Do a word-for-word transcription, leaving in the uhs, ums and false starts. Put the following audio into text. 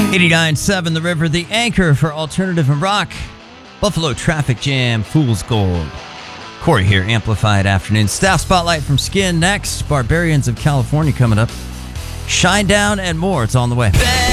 eighty-nine point seven The River, the anchor for alternative and rock. Buffalo Traffic Jam, Fool's Gold. Corey here, Amplified Afternoon. Staff Spotlight from Skin next. Barbarians of California coming up. Shine Down and more. It's on the way.